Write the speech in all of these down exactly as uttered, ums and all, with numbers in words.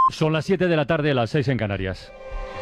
Son las siete de la tarde, las seis en Canarias.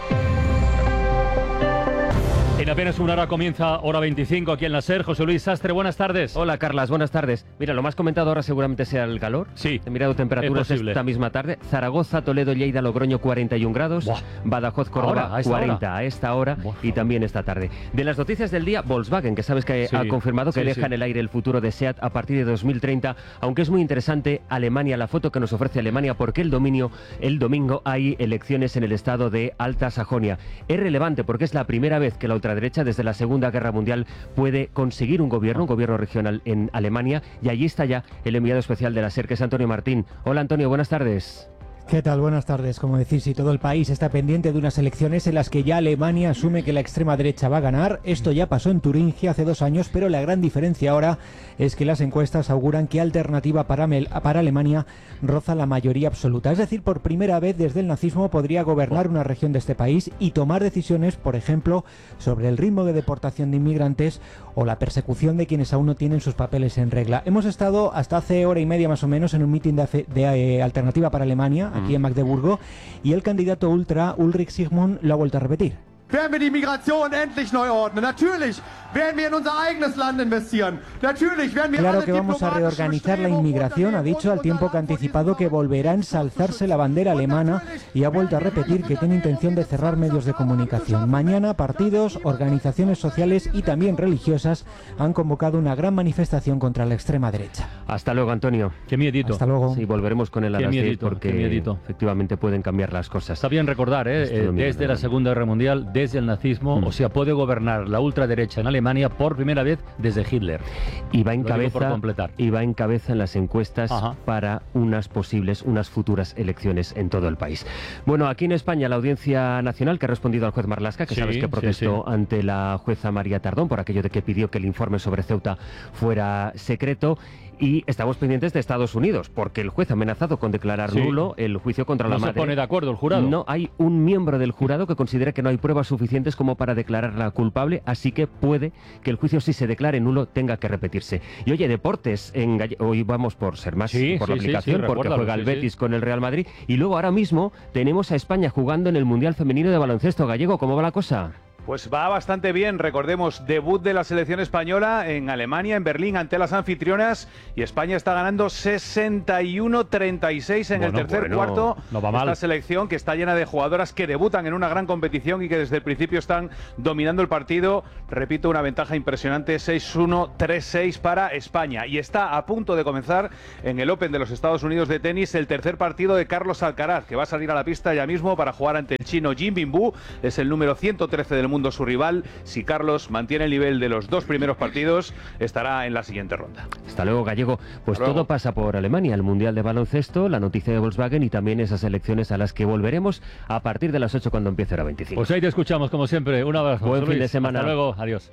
En apenas una hora comienza Hora veinticinco aquí en la SER. José Luis Sastre, buenas tardes. Hola, Carlas, buenas tardes. Mira, lo más comentado ahora seguramente sea el calor. Sí. He mirado temperaturas esta misma tarde. Zaragoza, Toledo, Lleida, Logroño, cuarenta y un grados. Buah. Badajoz, Córdoba, ahora, a cuarenta hora. a esta hora. Buah. Y también esta tarde. De las noticias del día, Volkswagen, que sabes que sí. ha confirmado que sí, deja sí. en el aire el futuro de SEAT a partir de dos mil treinta, aunque es muy interesante Alemania, la foto que nos ofrece Alemania, porque el dominio, el domingo hay elecciones en el estado de Alta Sajonia. Es relevante porque es la primera vez que la ultraderecha desde la Segunda Guerra Mundial puede conseguir un gobierno, un gobierno regional en Alemania, y allí está ya el enviado especial de la SER, que es Antonio Martín. Hola Antonio, buenas tardes. ¿Qué tal? Buenas tardes. Como decís, si todo el país está pendiente de unas elecciones en las que ya Alemania asume que la extrema derecha va a ganar. Esto ya pasó en Turingia hace dos años, pero la gran diferencia ahora es que las encuestas auguran que Alternativa para, para Alemania roza la mayoría absoluta. Es decir, por primera vez desde el nazismo podría gobernar una región de este país y tomar decisiones, por ejemplo, sobre el ritmo de deportación de inmigrantes o la persecución de quienes aún no tienen sus papeles en regla. Hemos estado hasta hace hora y media más o menos en un mitin de, de eh, Alternativa para Alemania, aquí en Magdeburgo, y el candidato ultra Ulrich Sigmund lo ha vuelto a repetir. Werden wir die Migration endlich neu ordnen? Natürlich werden wir in unser eigenes Land investieren. Natürlich werden wir Claro que vamos a reorganizar la inmigración, ha dicho, al tiempo que ha anticipado que volverá a ensalzarse la bandera alemana y ha vuelto a repetir que tiene intención de cerrar medios de comunicación. Mañana partidos, organizaciones sociales y también religiosas han convocado una gran manifestación contra la extrema derecha. Hasta luego, Antonio. Qué miedito. Hasta luego. Sí, volveremos con él a qué las miedito, diez porque qué miedito. efectivamente pueden cambiar las cosas. Está bien recordar, ¿eh? eh desde la Segunda Guerra Mundial, desde el nazismo, mm. o sea, puede gobernar la ultraderecha en Alemania por primera vez desde Hitler. Y va en cabeza, y va en cabeza en las encuestas Ajá. para unas posibles, unas futuras elecciones en todo el país. Bueno, aquí en España la Audiencia Nacional, que ha respondido al juez Marlaska, que sí, sabes que protestó sí, sí. ante la jueza María Tardón por aquello de que pidió que el informe sobre Ceuta fuera secreto. Y estamos pendientes de Estados Unidos, porque el juez ha amenazado con declarar sí. nulo el juicio contra no la madre. ¿No se pone de acuerdo el jurado? No, hay un miembro del jurado que considera que no hay pruebas suficientes como para declararla culpable, así que puede que el juicio, si se declare nulo, tenga que repetirse. Y oye, deportes, en Galle- hoy vamos por ser más sí, por sí, la aplicación, sí, sí, porque juega sí, el Betis sí. con el Real Madrid, y luego ahora mismo tenemos a España jugando en el Mundial Femenino de Baloncesto. Gallego, ¿cómo va la cosa? Pues va bastante bien, recordemos, debut de la selección española en Alemania, en Berlín, ante las anfitrionas, y España está ganando sesenta y uno treinta y seis en bueno, el tercer bueno, cuarto. No va mal. Esta selección que está llena de jugadoras que debutan en una gran competición y que desde el principio están dominando el partido. Repito, una ventaja impresionante, seis uno, tres seis para España. Y está a punto de comenzar en el Open de los Estados Unidos de tenis el tercer partido de Carlos Alcaraz, que va a salir a la pista ya mismo para jugar ante el chino Jin Binbu. Es el número ciento trece del mundo, su rival. Si Carlos mantiene el nivel de los dos primeros partidos, estará en la siguiente ronda. Hasta luego, Gallego. Pues todo pasa por Alemania, el Mundial de Baloncesto, la noticia de Volkswagen y también esas elecciones a las que volveremos a partir de las ocho cuando empiece Hora veinticinco. Pues ahí te escuchamos, como siempre. Un abrazo. Buen Luis. fin de semana. Hasta luego. Adiós.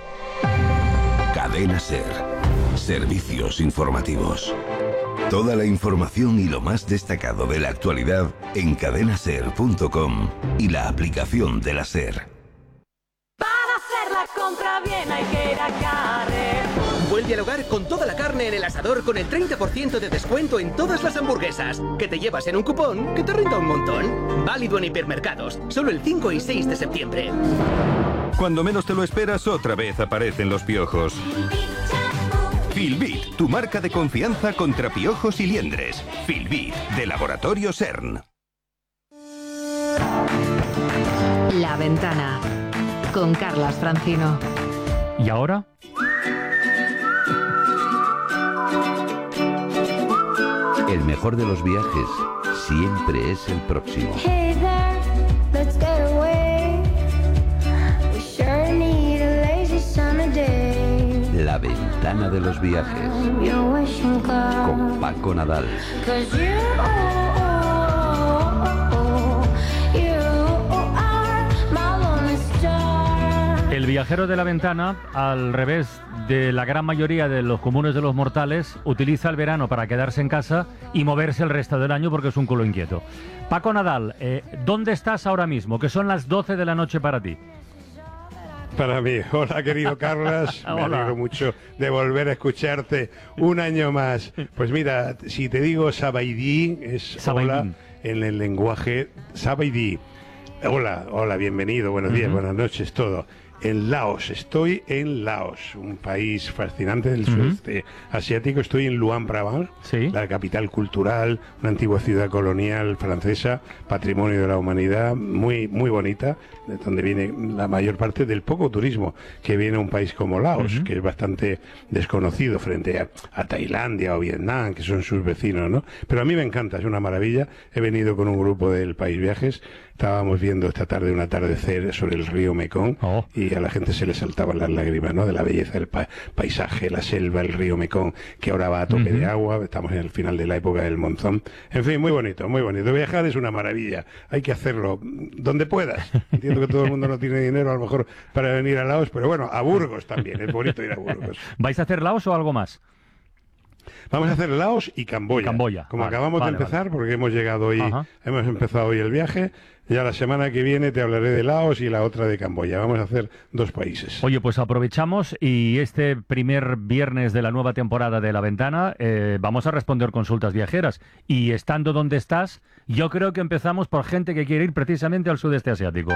Cadena SER. Servicios informativos. Toda la información y lo más destacado de la actualidad en cadena ser punto com y la aplicación de la SER. Para hacer la compra bien hay que ir a Carrefour. Vuelve al hogar con toda la carne en el asador con el treinta por ciento de descuento en todas las hamburguesas, que te llevas en un cupón que te renta un montón. Válido en hipermercados, solo el cinco y seis de septiembre. Cuando menos te lo esperas, otra vez aparecen los piojos. Filbit, tu marca de confianza contra piojos y liendres. Filbit, de Laboratorio CERN. La Ventana, con Carlas Francino. ¿Y ahora? El mejor de los viajes siempre es el próximo. Hey there, let's get away. We sure need a lazy summer day. La Ventana de los viajes con Paco Nadal. El viajero de la ventana, al revés de la gran mayoría de los comunes de los mortales, utiliza el verano para quedarse en casa y moverse el resto del año porque es un culo inquieto. Paco Nadal, eh, ¿dónde estás ahora mismo? Que son las doce de la noche para ti. Para mí. Hola, querido Carlas. Me Hola. alegro mucho de volver a escucharte un año más. Pues mira, si te digo Sabaidí, es Sabaidí. hola en el lenguaje Sabaidí. Hola, hola, bienvenido, buenos días, Uh-huh. buenas noches, todo. En Laos, estoy en Laos, un país fascinante del Uh-huh. sudeste asiático. Estoy en Luang Prabang, Sí. la capital cultural, una antigua ciudad colonial francesa, patrimonio de la humanidad, muy muy bonita, de donde viene la mayor parte del poco turismo que viene a un país como Laos, Uh-huh. que es bastante desconocido frente a, a Tailandia o Vietnam, que son sus vecinos, ¿no? Pero a mí me encanta, es una maravilla. He venido con un grupo del País Viajes, estábamos viendo esta tarde un atardecer sobre el río Mekong Oh. y a la gente se le saltaban las lágrimas, ¿no? De la belleza del pa- paisaje, la selva, el río Mekong, que ahora va a tope Ujú. de agua, estamos en el final de la época del monzón. En fin, muy bonito, muy bonito. Viajar es una maravilla, hay que hacerlo donde puedas. Entiendo que todo el mundo no tiene dinero a lo mejor para venir a Laos, pero bueno, a Burgos también, es bonito ir a Burgos. ¿Vais a hacer Laos o algo más? Vamos a hacer Laos y Camboya. Camboya, Como vale, acabamos vale, de empezar, porque hemos llegado hoy, Ajá. hemos empezado hoy el viaje, ya la semana que viene te hablaré de Laos y la otra de Camboya. Vamos a hacer dos países. Oye, pues aprovechamos y este primer viernes de la nueva temporada de La Ventana eh, vamos a responder consultas viajeras. Y estando donde estás, yo creo que empezamos por gente que quiere ir precisamente al sudeste asiático.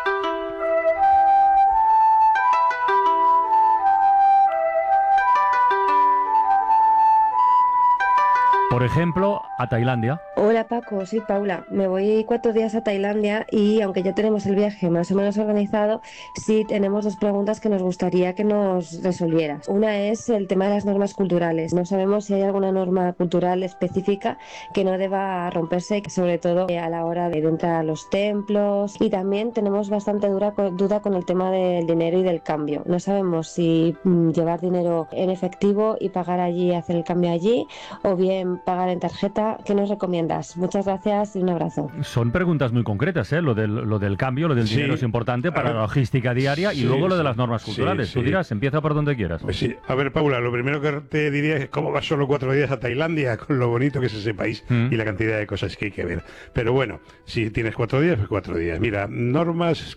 Por ejemplo, a Tailandia. Hola Paco, soy Paula. Me voy cuatro días a Tailandia y aunque ya tenemos el viaje más o menos organizado, sí tenemos dos preguntas que nos gustaría que nos resolvieras. Una es el tema de las normas culturales. No sabemos si hay alguna norma cultural específica que no deba romperse, sobre todo eh, a la hora de entrar a los templos. Y también tenemos bastante dura, duda con el tema del dinero y del cambio. No sabemos si mm, llevar dinero en efectivo y pagar allí, hacer el cambio allí, o bien pagar en tarjeta. ¿Qué nos recomiendas? Muchas gracias y un abrazo. Son preguntas muy concretas, ¿eh? Lo del, lo del cambio, lo del Sí. dinero es importante para A ver, la logística diaria y sí, luego lo de sí, las normas sí, culturales. Tú sí. dirás, empieza por donde quieras. Pues sí. A ver, Paula, lo primero que te diría es cómo vas solo cuatro días a Tailandia, con lo bonito que es ese país Mm. y la cantidad de cosas que hay que ver. Pero bueno, si tienes cuatro días, pues cuatro días. Mira, normas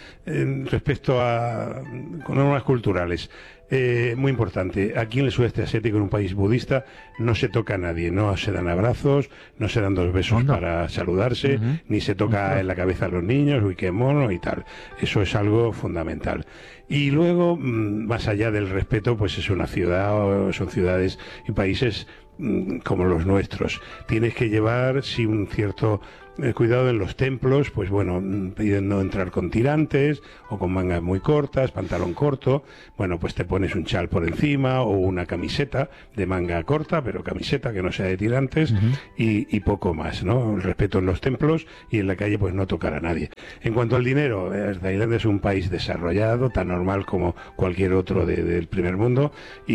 eh, respecto a con normas culturales. Eh, muy importante, aquí en el sudeste asiático, en un país budista, no se toca a nadie, no se dan abrazos, no se dan dos besos Anda. para saludarse, Ujú. ni se toca Ostras. en la cabeza a los niños, uy, qué mono y tal. Eso es algo fundamental. Y luego, mm, más allá del respeto, pues es una ciudad, o son ciudades y países mm, como los nuestros. Tienes que llevar, sí, un cierto eh, cuidado en los templos, pues bueno, mm, piden no entrar con tirantes o con mangas muy cortas, pantalón corto. Bueno, pues te pones un chal por encima o una camiseta de manga corta, pero camiseta que no sea de tirantes. Ujú. y, y poco más, ¿no? El respeto en los templos y en la calle, pues no tocar a nadie. En cuanto al dinero, eh, Tailandia es un país desarrollado, tan normal como cualquier otro de- del primer mundo,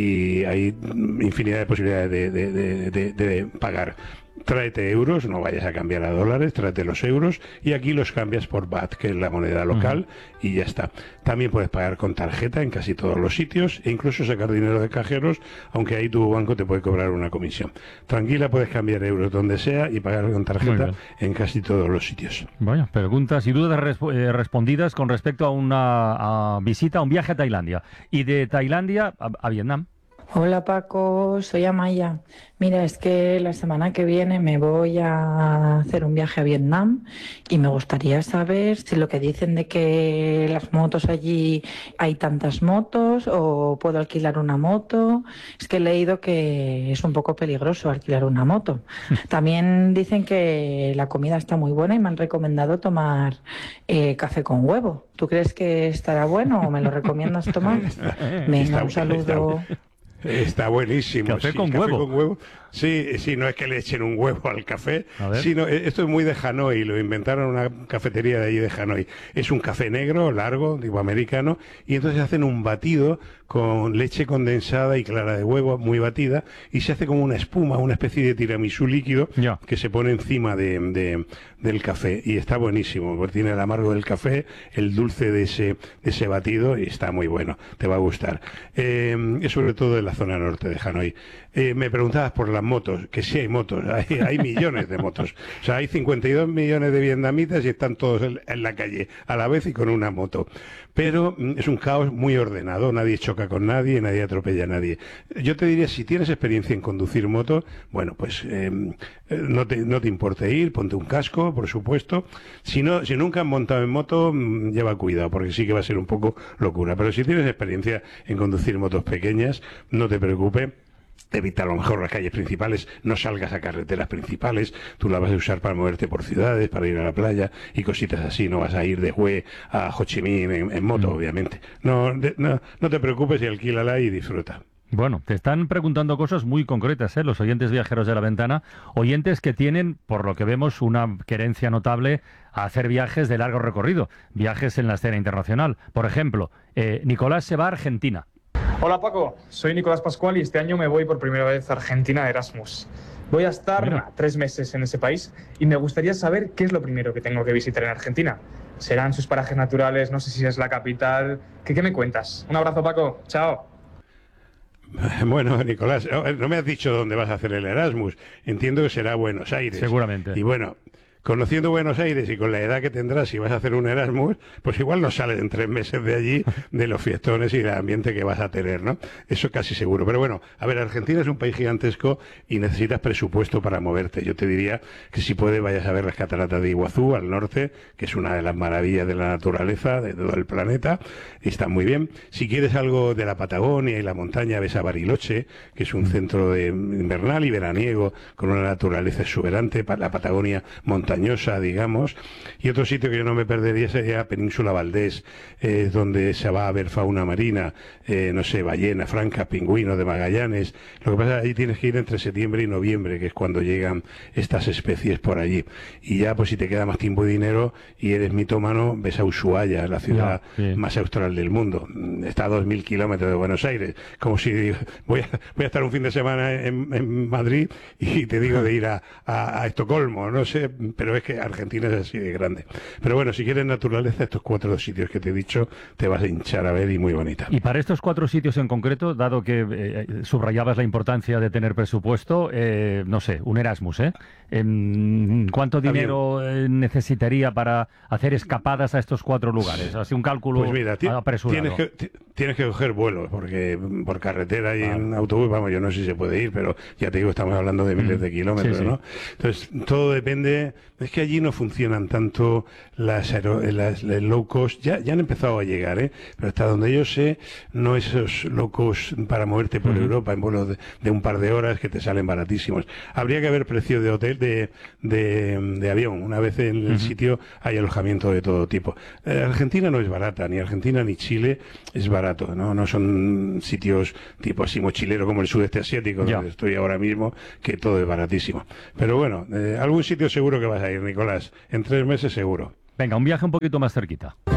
y hay mm, infinidad de posibilidades de, de- de- de- de pagar. Tráete euros, no vayas a cambiar a dólares, tráete los euros y aquí los cambias por baht, que es la moneda local, y ya está. También puedes pagar con tarjeta en casi todos los sitios e incluso sacar dinero de cajeros, aunque ahí tu banco te puede cobrar una comisión. Tranquila, puedes cambiar euros donde sea y pagar con Muy tarjeta bien. en casi todos los sitios. Vaya, preguntas y dudas resp- eh, respondidas con respecto a una a visita, a un viaje a Tailandia. Y de Tailandia a, a Vietnam. Hola Paco, soy Amaya. Mira, es que la semana que viene me voy a hacer un viaje a Vietnam y me gustaría saber si lo que dicen de que las motos allí hay tantas motos o puedo alquilar una moto. Es que he leído que es un poco peligroso alquilar una moto. También dicen que la comida está muy buena y me han recomendado tomar eh, café con huevo. ¿Tú crees que estará bueno o me lo recomiendas tomar? Venga, Está- un saludo. Está buenísimo. Café sí, con huevo. Sí, sí, no es que le echen un huevo al café, A ver. sino eh, esto es muy de Hanoi, lo inventaron en una cafetería de allí de Hanoi. Es un café negro, largo, tipo americano, y entonces hacen un batido con leche condensada y clara de huevo muy batida, y se hace como una espuma, una especie de tiramisú líquido Ya. que se pone encima de, de- del café, y está buenísimo, porque tiene el amargo del café, el dulce de ese, de ese batido, y está muy bueno, te va a gustar. Eh, es sobre todo el la zona norte de Hanoi. Eh, me preguntabas por las motos, que sí hay motos, hay, hay millones de motos. O sea, hay cincuenta y dos millones de vietnamitas y están todos en, en la calle a la vez y con una moto. Pero mm, es un caos muy ordenado, nadie choca con nadie, nadie atropella a nadie. Yo te diría, si tienes experiencia en conducir moto, bueno, pues eh, no, te, no te importe ir, ponte un casco, por supuesto. Si, no, si nunca has montado en moto, mm, lleva cuidado, porque sí que va a ser un poco locura. Pero si tienes experiencia en conducir motos pequeñas, no te preocupes. Evita a lo mejor las calles principales, no salgas a carreteras principales, tú las vas a usar para moverte por ciudades, para ir a la playa y cositas así, no vas a ir de Hue a Ho Chi Minh en, en moto, mm. obviamente. No, de, no, no te preocupes y alquílala y disfruta. Bueno, te están preguntando cosas muy concretas, ¿eh? Los oyentes viajeros de La Ventana, oyentes que tienen, por lo que vemos, una querencia notable a hacer viajes de largo recorrido, viajes en la escena internacional. Por ejemplo, eh, Nicolás se va a Argentina. Hola Paco, soy Nicolás Pascual y este año me voy por primera vez a Argentina de Erasmus. Voy a estar Mira. tres meses en ese país y me gustaría saber qué es lo primero que tengo que visitar en Argentina. ¿Serán sus parajes naturales? No sé si es la capital. ¿Qué, qué me cuentas? Un abrazo Paco, chao. Bueno, Nicolás, no me has dicho dónde vas a hacer el Erasmus. Entiendo que será Buenos Aires. Seguramente. Y bueno, conociendo Buenos Aires y con la edad que tendrás si vas a hacer un Erasmus, pues igual no sales en tres meses de allí de los fiestones y del ambiente que vas a tener, ¿no? Eso casi seguro. Pero bueno, a ver, Argentina es un país gigantesco y necesitas presupuesto para moverte. Yo te diría que si puedes vayas a ver las cataratas de Iguazú al norte, que es una de las maravillas de la naturaleza de todo el planeta, y está muy bien. Si quieres algo de la Patagonia y la montaña, ves a Bariloche, que es un centro de invernal y veraniego con una naturaleza exuberante, la Patagonia montañosa, digamos, y otro sitio que yo no me perdería sería Península Valdés, eh, donde se va a ver fauna marina, eh, no sé, ballena, franca, pingüinos de Magallanes. Lo que pasa es que ahí tienes que ir entre septiembre y noviembre, que es cuando llegan estas especies por allí. Y ya, pues si te queda más tiempo y dinero y eres mitómano, ves a Ushuaia, la ciudad yeah, sí. más austral del mundo. Está a dos mil kilómetros de Buenos Aires. Como si voy a, voy a estar un fin de semana en, en Madrid y te digo de ir a, a, a Estocolmo, no sé, pero es que Argentina es así de grande. Pero bueno, si quieres naturaleza, estos cuatro sitios que te he dicho te vas a hinchar a ver y muy bonita. Y para estos cuatro sitios en concreto, dado que eh, subrayabas la importancia de tener presupuesto, eh, no sé, un Erasmus, ¿eh? ¿Cuánto dinero eh, necesitaría para hacer escapadas a estos cuatro lugares? Así un cálculo pues mira, apresurado. Tienes que, tienes que coger vuelos, porque por carretera y ah. en autobús, vamos, yo no sé si se puede ir, pero ya te digo, estamos hablando de miles mm. de kilómetros, sí, sí. ¿no? Entonces, todo depende. Es que allí no funcionan tanto las, aero, las, las low cost, ya, ya han empezado a llegar, ¿eh? Pero hasta donde yo sé, no esos low cost para moverte por uh-huh. Europa en vuelos de, de un par de horas que te salen baratísimos. Habría que haber precio de hotel, de, de, de avión. Una vez en el uh-huh. sitio hay alojamiento de todo tipo. Eh, Argentina no es barata, ni Argentina ni Chile es barato, ¿no? No son sitios tipo así mochilero como el sudeste asiático, yeah. donde estoy ahora mismo, que todo es baratísimo. Pero bueno, eh, algún sitio seguro que vas a ir, Nicolás. En tres meses seguro. Venga, un viaje un poquito más cerquita.